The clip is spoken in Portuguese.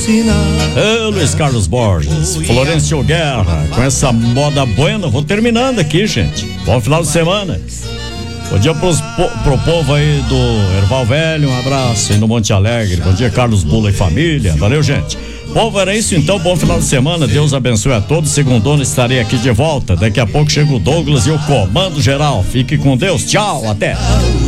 Ô, Luiz Carlos Borges, Florencio Guerra, com essa moda buena, vou terminando aqui, gente. Bom final de semana. Bom dia pro povo aí do Erval Velho, um abraço aí no Monte Alegre. Bom dia, Carlos Bula e família. Valeu, gente. Povo, era isso então, bom final de semana, Deus abençoe a todos. Segundona estarei aqui de volta. Daqui a pouco chega o Douglas e o comando geral. Fique com Deus, tchau, até.